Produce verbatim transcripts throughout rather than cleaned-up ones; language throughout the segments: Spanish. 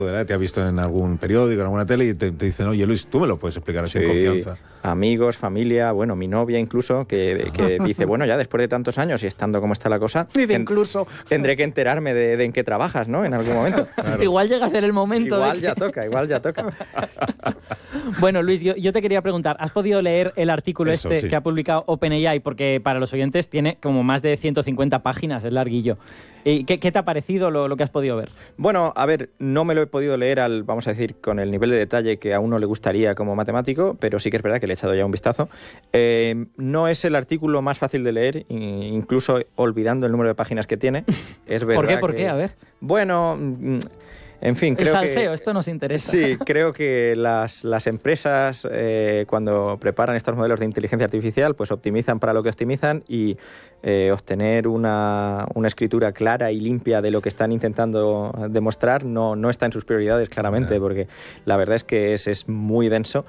te ha visto en algún periódico, en alguna tele y te, te dicen, oye Luis, tú me lo puedes explicar así sí, en confianza. Amigos, familia, bueno, mi novia incluso, que, que dice, bueno, ya después de tantos años y estando como está la cosa, Dice incluso. tendré que enterarme de, de en qué trabajas, ¿no? En algún momento. Claro. Igual llega a ser el momento. Igual de ya que... toca, igual ya toca. Bueno, Luis, yo, yo te quería preguntar, ¿has podido leer el artículo Eso, este sí. que ha publicado OpenAI? Porque para los oyentes tiene como más de ciento cincuenta páginas, es larguillo. ¿Y qué, qué te ha parecido lo, lo que has podido ver? Bueno, a ver, no me lo he podido leer al, vamos a decir, con el nivel de detalle que a uno le gustaría como matemático, pero sí que es verdad que le he echado ya un vistazo. Eh, no es el artículo más fácil de leer, incluso olvidando el número de páginas que tiene. Es verdad. ¿Por qué? ¿Por que, qué? A ver. Bueno, en fin, creo el salseo, que, esto nos interesa. Sí, creo que las, las empresas eh, cuando preparan estos modelos de inteligencia artificial, pues optimizan para lo que optimizan y eh, obtener una, una escritura clara y limpia de lo que están intentando demostrar no, no está en sus prioridades claramente, porque la verdad es que es, es muy denso,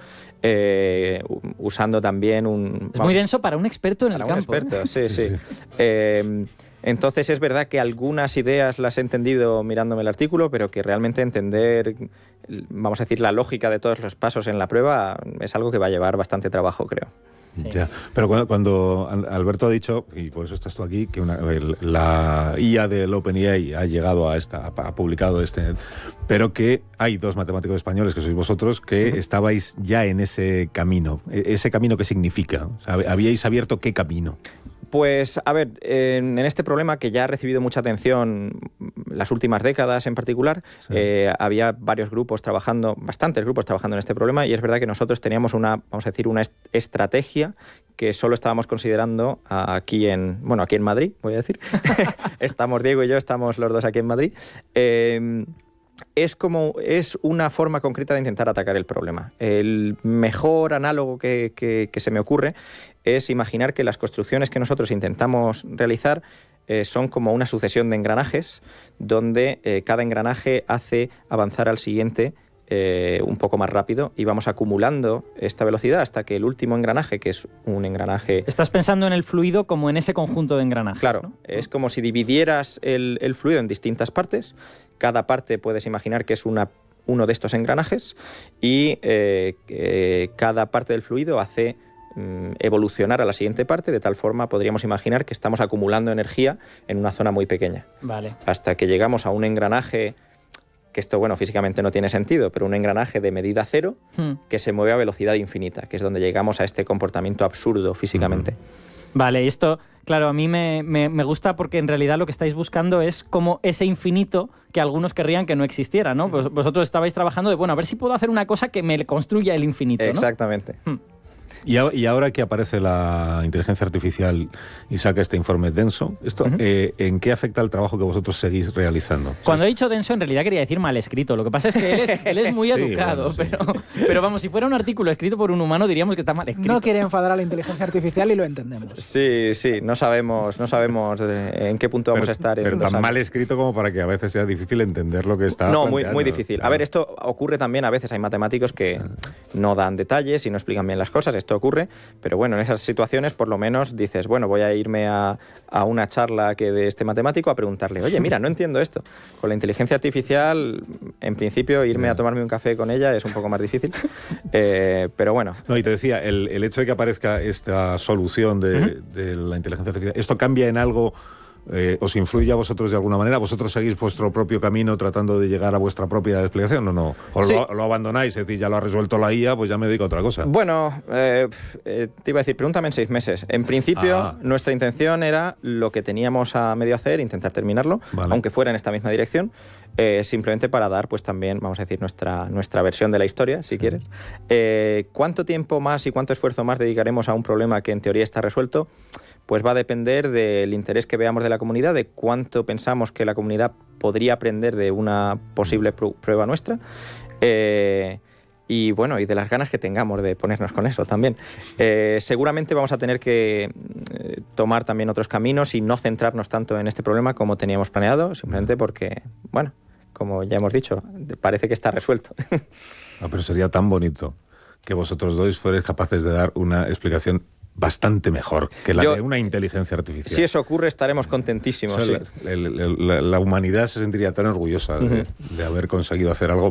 eh, usando también un... Es vamos, muy denso para un experto en el para un campo. experto, ¿eh? sí, sí. sí. Eh, Entonces es verdad que algunas ideas las he entendido mirándome el artículo, pero que realmente entender, vamos a decir, la lógica de todos los pasos en la prueba es algo que va a llevar bastante trabajo, creo. Sí. Ya. Pero cuando, cuando Alberto ha dicho, y por eso estás tú aquí, que una, el, la I A del OpenAI ha llegado a esta, ha publicado este, pero que hay dos matemáticos españoles, que sois vosotros, que uh-huh. estabais ya en ese camino. ¿Ese camino qué significa? O sea, ¿habíais abierto qué camino? Pues, a ver, en, en este problema que ya ha recibido mucha atención las últimas décadas en particular, sí. eh, había varios grupos trabajando, bastantes grupos trabajando en este problema, y es verdad que nosotros teníamos una, vamos a decir, una est- estrategia que solo estábamos considerando aquí en, bueno, aquí en Madrid, voy a decir. Estamos Diego y yo, estamos los dos aquí en Madrid. Eh, Es como es una forma concreta de intentar atacar el problema. El mejor análogo que, que, que se me ocurre es imaginar que las construcciones que nosotros intentamos realizar eh, son como una sucesión de engranajes, donde eh, cada engranaje hace avanzar al siguiente eh, un poco más rápido y vamos acumulando esta velocidad hasta que el último engranaje, que es un engranaje... Estás pensando en el fluido como en ese conjunto de engranajes, Claro, ¿no? Es como si dividieras el, el fluido en distintas partes. Cada parte puedes imaginar que es una, uno de estos engranajes y eh, eh, cada parte del fluido hace mm, evolucionar a la siguiente parte, de tal forma podríamos imaginar que estamos acumulando energía en una zona muy pequeña. Vale. Hasta que llegamos a un engranaje, que esto, bueno, físicamente no tiene sentido, pero un engranaje de medida cero hmm. que se mueve a velocidad infinita, que es donde llegamos a este comportamiento absurdo físicamente. Uh-huh. Vale, esto, claro, a mí me, me, me gusta porque en realidad lo que estáis buscando es como ese infinito que algunos querrían que no existiera, ¿no? Pues vosotros estabais trabajando de, bueno, a ver si puedo hacer una cosa que me construya el infinito, ¿no? Exactamente. Hmm. Y, a, y ahora que aparece la inteligencia artificial y saca este informe denso, esto, uh-huh. eh, ¿en qué afecta el trabajo que vosotros seguís realizando? Cuando he dicho denso, en realidad quería decir mal escrito. Lo que pasa es que él es, él es muy sí, educado, bueno, sí. pero, pero vamos, si fuera un artículo escrito por un humano diríamos que está mal escrito. No quiere enfadar a la inteligencia artificial y lo entendemos. Sí, sí, no sabemos, no sabemos en qué punto vamos pero, a estar. En pero dos tan años. mal escrito como para que a veces sea difícil entender lo que está No, muy, planteando. muy difícil. Claro. A ver, esto ocurre también a veces. Hay matemáticos que no dan detalles y no explican bien las cosas. Esto ocurre, pero bueno, en esas situaciones por lo menos dices, bueno, voy a irme a, a una charla que de este matemático a preguntarle, oye, mira, no entiendo esto. Con la inteligencia artificial, en principio, irme a tomarme un café con ella es un poco más difícil, eh, pero bueno. No, y te decía, el, el hecho de que aparezca esta solución de, uh-huh. de la inteligencia artificial, ¿esto cambia en algo? Eh, ¿Os influye a vosotros de alguna manera? ¿Vosotros seguís vuestro propio camino tratando de llegar a vuestra propia explicación o no? ¿O sí. lo, lo abandonáis? Es decir, ya lo ha resuelto la I A, pues ya me dedico a otra cosa. Bueno, eh, eh, te iba a decir, pregúntame en seis meses. En principio, ah. nuestra intención era lo que teníamos a medio hacer, intentar terminarlo, vale. aunque fuera en esta misma dirección, eh, simplemente para dar, pues también, vamos a decir, nuestra, nuestra versión de la historia, si sí. quieres. Eh, ¿Cuánto tiempo más y cuánto esfuerzo más dedicaremos a un problema que en teoría está resuelto? Pues va a depender del interés que veamos de la comunidad, de cuánto pensamos que la comunidad podría aprender de una posible pr- prueba nuestra eh, y bueno, y de las ganas que tengamos de ponernos con eso también. Eh, seguramente vamos a tener que eh, tomar también otros caminos y no centrarnos tanto en este problema como teníamos planeado, simplemente porque, bueno, como ya hemos dicho, parece que está resuelto. Ah, pero sería tan bonito que vosotros dos fuerais capaces de dar una explicación bastante mejor que la Yo, de una inteligencia artificial. Si eso ocurre, estaremos contentísimos. O sea, sí. la, la, la, la humanidad se sentiría tan orgullosa de, uh-huh. de haber conseguido hacer algo